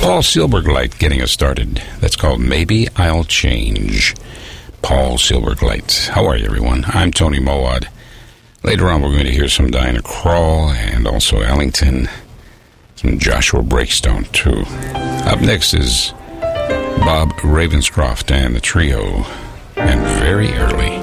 Paul Silbergleit getting us started. That's called Maybe I'll Change. Paul Silbergleit. How are you, everyone? I'm Tony Mowat. Later on, we're going to hear some Diana Krall and also Ellington. Some Joshua Breakstone, too. Up next is Bob Ravenscroft and the trio, and Very Early.